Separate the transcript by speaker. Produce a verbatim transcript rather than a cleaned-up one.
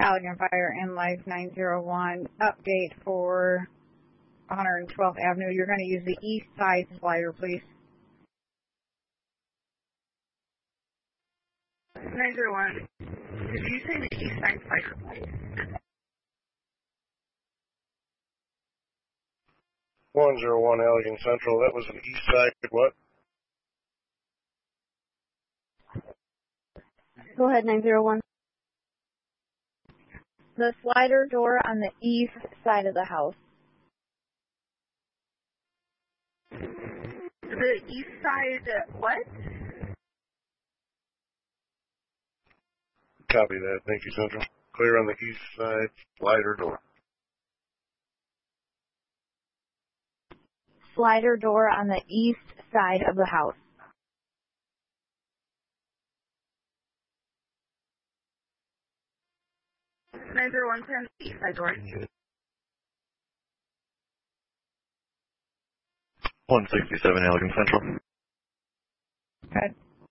Speaker 1: Allegan Fire and Life nine zero one, update for one hundred twelfth Avenue. You're going to use the east side slider, please.
Speaker 2: nine zero one, did you say the east side slider, please?
Speaker 3: one zero one Allegan Central, that was an east side, what?
Speaker 4: Go ahead, nine zero one.
Speaker 1: The slider door on the east side of the house.
Speaker 2: The east side, what?
Speaker 3: Copy that, thank you, Central. Clear on the east side slider door.
Speaker 1: Slider door on the east side of the house.
Speaker 2: nine zero one, clear on the east side door.
Speaker 5: one sixty-seven Allegan Central.
Speaker 1: Good.